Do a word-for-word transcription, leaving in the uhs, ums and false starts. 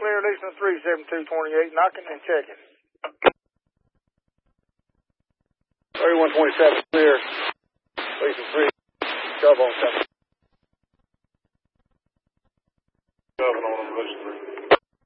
clear, Leeson three seven two twenty-eight, knocking and checking. thirty-one twenty-seven, clear. Leeson three, shove on seven. Shoving on them, Leeson three.